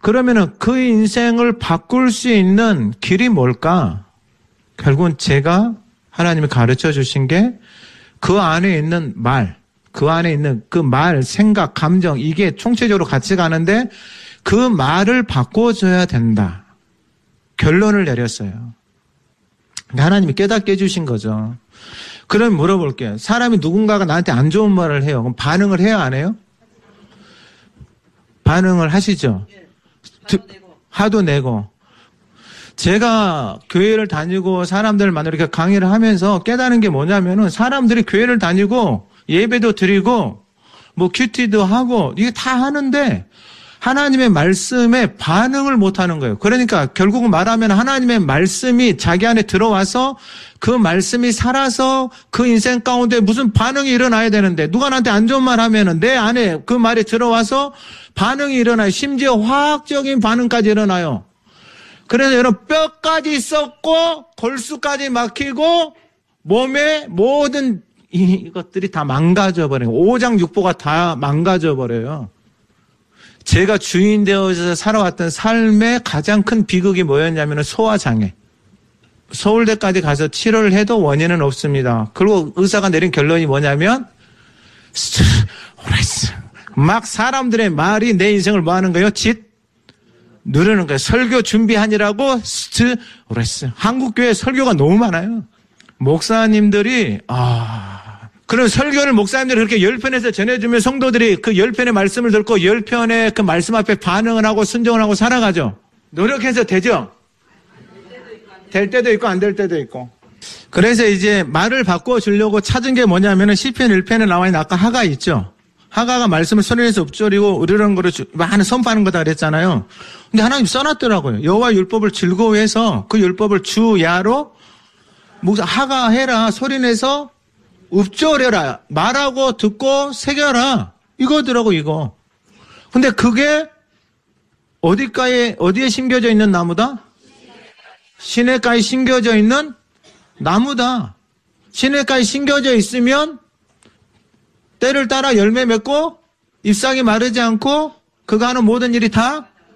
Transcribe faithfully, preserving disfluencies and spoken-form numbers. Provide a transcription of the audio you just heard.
그러면은 그 인생을 바꿀 수 있는 길이 뭘까? 결국은 제가 하나님이 가르쳐 주신 게 그 안에 있는 말, 그 안에 있는 그 말, 생각, 감정, 이게 총체적으로 같이 가는데 그 말을 바꿔줘야 된다. 결론을 내렸어요. 하나님이 깨닫게 해주신 거죠. 그럼 물어볼게요. 사람이 누군가가 나한테 안 좋은 말을 해요. 그럼 반응을 해야 안 해요? 반응을 하시죠. 하도 내고. 하도 내고. 제가 교회를 다니고 사람들을 만나 이렇게 강의를 하면서 깨달은 게 뭐냐면은 사람들이 교회를 다니고 예배도 드리고 뭐 큐티도 하고 이게 다 하는데 하나님의 말씀에 반응을 못 하는 거예요. 그러니까 결국은 말하면 하나님의 말씀이 자기 안에 들어와서 그 말씀이 살아서 그 인생 가운데 무슨 반응이 일어나야 되는데 누가 나한테 안 좋은 말 하면은 내 안에 그 말이 들어와서 반응이 일어나요. 심지어 화학적인 반응까지 일어나요. 그래서 여러분 뼈까지 썩고 골수까지 막히고 몸의 모든 이것들이 다 망가져 버려요. 오장육부가 다 망가져 버려요. 제가 주인 되어서 살아왔던 삶의 가장 큰 비극이 뭐였냐면 소화장애. 서울대까지 가서 치료를 해도 원인은 없습니다. 그리고 의사가 내린 결론이 뭐냐면 스트레스. 막 사람들의 말이 내 인생을 뭐 하는 거예요? 짓 누르는 거예요. 설교 준비하느라고 스트레스. 한국교회 설교가 너무 많아요. 목사님들이 아 그럼 설교를 목사님들이 그렇게 열 편에서 전해주면 성도들이 그 열 편의 말씀을 듣고 열 편의 그 말씀 앞에 반응을 하고 순종을 하고 살아가죠. 노력해서 되죠? 될 때도 있고 안 될 때도 있고. 그래서 이제 말을 바꿔주려고 찾은 게 뭐냐면은 시편 일 편에 나와 있는 아까 하가 있죠. 하가가 말씀을 소리내서 읊조리고 으르렁 거려 많은 선포하는 거다 그랬잖아요. 근데 하나님 써놨더라고요. 여호와 율법을 즐거워해서 그 율법을 주야로 하가 해라 소리내서 읊조려라 말하고 듣고 새겨라 이거더라고 이거. 근데 그게 어디가에 어디에 심겨져 있는 나무다? 시냇가에 심겨져 있는 나무다. 시냇가에 심겨져 있으면 때를 따라 열매 맺고 잎사귀 마르지 않고 그가 하는 모든 일이 다